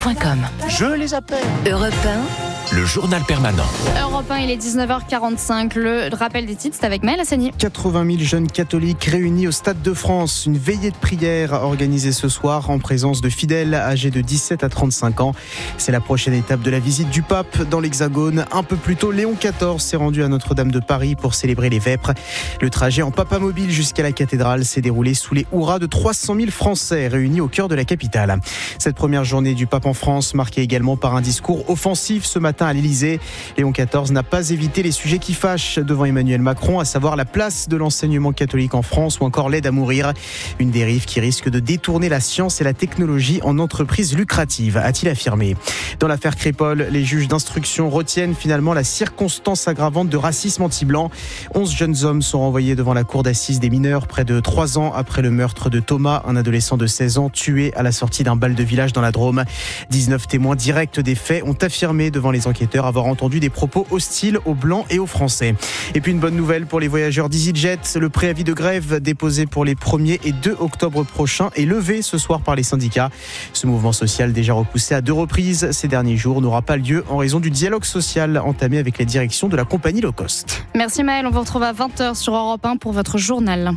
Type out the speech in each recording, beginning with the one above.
Je les appelle. Europe 1. Le journal permanent. Europe 1, il est 19h45. Le rappel des titres, c'est avec Maël Hassani. 80 000 jeunes catholiques réunis au Stade de France. Une veillée de prière organisée ce soir en présence de fidèles âgés de 17 à 35 ans. C'est la prochaine étape de la visite du pape dans l'Hexagone. Un peu plus tôt, Léon XIV s'est rendu à Notre-Dame de Paris pour célébrer les vêpres. Le trajet en papamobile jusqu'à la cathédrale s'est déroulé sous les hurrahs de 300 000 Français réunis au cœur de la capitale. Cette première journée du pape en France, marquée également par un discours offensif ce matin à l'Élysée. Léon XIV n'a pas évité les sujets qui fâchent devant Emmanuel Macron, à savoir la place de l'enseignement catholique en France ou encore l'aide à mourir. Une dérive qui risque de détourner la science et la technologie en entreprise lucrative, a-t-il affirmé. Dans l'affaire Crépol, les juges d'instruction retiennent finalement la circonstance aggravante de racisme anti-blanc. 11 jeunes hommes sont renvoyés devant la cour d'assises des mineurs près de 3 ans après le meurtre de Thomas, un adolescent de 16 ans tué à la sortie d'un bal de village dans la Drôme. 19 témoins directs des faits ont affirmé devant les enquêteurs avoir entendu des propos hostiles aux Blancs et aux Français. Et puis une bonne nouvelle pour les voyageurs d'EasyJet. Le préavis de grève déposé pour les 1er et 2 octobre prochains est levé ce soir par les syndicats. Ce mouvement social déjà repoussé à 2 reprises ces derniers jours n'aura pas lieu en raison du dialogue social entamé avec la direction de la compagnie low cost. Merci Maël, on vous retrouve à 20h sur Europe 1 pour votre journal.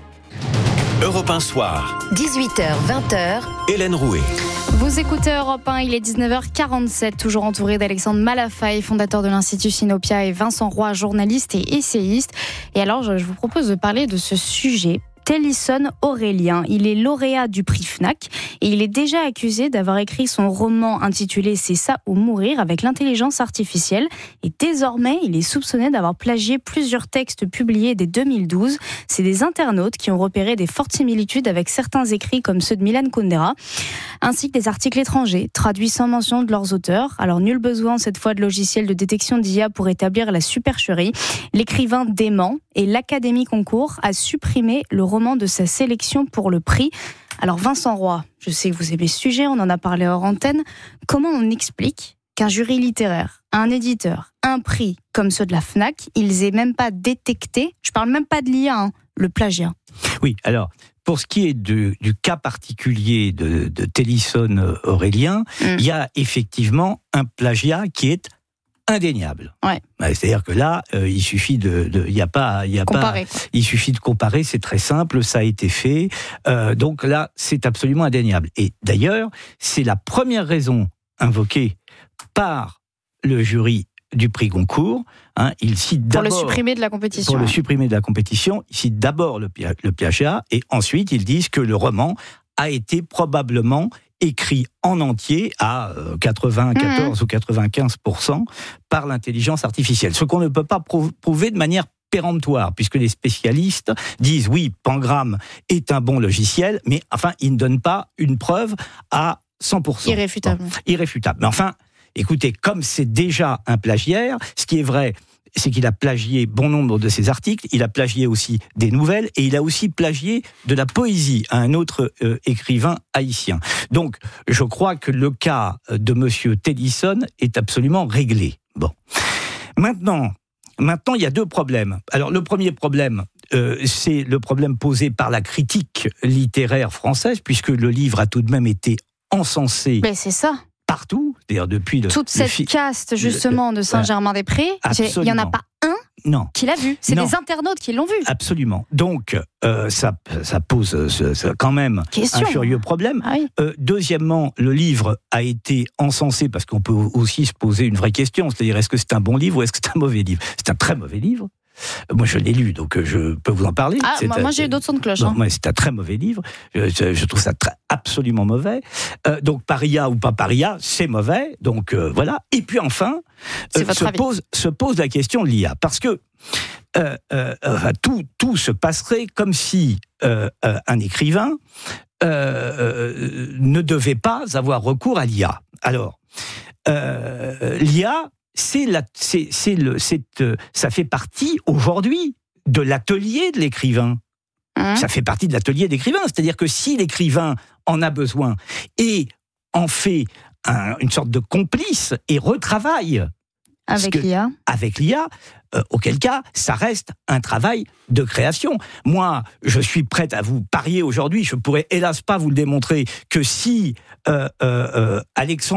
Europe 1 soir. 18h, 20h. Hélène Rouet. Vous écoutez Europe 1, il est 19h47, toujours entouré d'Alexandre Malafaille, fondateur de l'Institut Sinopia, et Vincent Roy, journaliste et essayiste. Et alors, je vous propose de parler de ce sujet. Télisson Aurélien, il est lauréat du prix Fnac et il est déjà accusé d'avoir écrit son roman intitulé « C'est ça ou mourir » avec l'intelligence artificielle. Et désormais, il est soupçonné d'avoir plagié plusieurs textes publiés dès 2012. C'est des internautes qui ont repéré des fortes similitudes avec certains écrits comme ceux de Milan Kundera, ainsi que des articles étrangers traduits sans mention de leurs auteurs. Alors nul besoin cette fois de logiciels de détection d'IA pour établir la supercherie. L'écrivain dément et l'Académie Concours a supprimé le roman de sa sélection pour le prix. Alors Vincent Roy, je sais que vous aimez ce sujet, on en a parlé hors antenne. Comment on explique qu'un jury littéraire, un éditeur, un prix comme ceux de la Fnac, ils aient même pas détecté, je parle même pas de l'IA, le plagiat? Oui, alors, pour ce qui est du cas particulier de Télisson Aurélien, il y a effectivement un plagiat qui est indéniable. Ouais. C'est-à-dire que là, il suffit il suffit de comparer, c'est très simple, ça a été fait. Donc là, c'est absolument indéniable. Et d'ailleurs, c'est la première raison invoquée par le jury du prix Goncourt. Il cite d'abord, pour le supprimer de la compétition. Pour le supprimer de la compétition, il cite d'abord le plagiat, et ensuite ils disent que le roman a été probablement écrit en entier à 94 ou 95% par l'intelligence artificielle. Ce qu'on ne peut pas prouver de manière péremptoire, puisque les spécialistes disent oui, Pangram est un bon logiciel, mais enfin, ils ne donnent pas une preuve à 100%. Irréfutable. Bon, irréfutable. Mais enfin, écoutez, comme c'est déjà un plagiaire, ce qui est vrai, c'est qu'il a plagié bon nombre de ses articles, il a plagié aussi des nouvelles, et il a aussi plagié de la poésie à un autre écrivain haïtien. Donc, je crois que le cas de monsieur Télisson est absolument réglé. Bon. Maintenant, il y a 2 problèmes. Alors, le premier problème, c'est le problème posé par la critique littéraire française, puisque le livre a tout de même été encensé. Mais c'est ça. Partout, c'est-à-dire depuis toute cette caste justement de Saint-Germain-des-Prés, il n'y en a pas un qui l'a vu. C'est des internautes qui l'ont vu. Absolument. Donc ça pose quand même un furieux problème. Ah oui. Deuxièmement, le livre a été encensé parce qu'on peut aussi se poser une vraie question, c'est-à-dire est-ce que c'est un bon livre ou est-ce que c'est un mauvais livre ? C'est un très mauvais livre. Moi, je l'ai lu, donc je peux vous en parler. Moi, j'ai eu d'autres sons de cloche. Bon, c'est un très mauvais livre. Je trouve ça absolument mauvais. Donc, paria ou pas paria, c'est mauvais. Donc, voilà. Et puis, enfin, se pose la question de l'IA. Parce que tout se passerait comme si un écrivain ne devait pas avoir recours à l'IA. Alors, l'IA, ça fait partie aujourd'hui de l'atelier de l'écrivain. Ça fait partie de l'atelier d'écrivain. C'est-à-dire que si l'écrivain en a besoin et en fait une sorte de complice et retravaille avec l'IA, auquel cas, ça reste un travail de création. Moi, je suis prête à vous parier aujourd'hui, je pourrais hélas pas vous le démontrer, que si Alexandre